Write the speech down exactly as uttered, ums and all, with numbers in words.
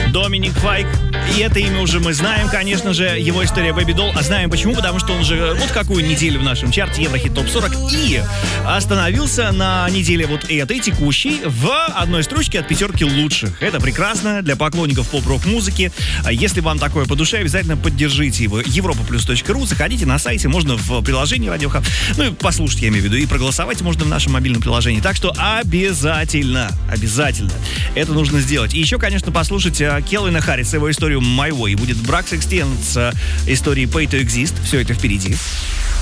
Доминик Файк. И это имя уже мы знаем, конечно же, его история Baby Doll. А знаем почему? Потому что он же вот какую неделю в нашем чарте Еврохит топ сорок и остановился на неделе вот этой, текущей, в одной строчке от пятерки лучших. Это прекрасно для поклонников поп-рок музыки. Если вам такое по душе, обязательно поддержите его. европа плюс точка ру, заходите на сайте, можно в приложении Радио Хаб. Ну и послушать, я имею в виду, и проголосовать можно в нашем мобильном приложении. Так что обязательно, обязательно это нужно сделать. И еще, конечно, послушать Кельвина Харриса, его историю My Way. Будет Брак Секстен с историей Pay to Exist. Все это впереди.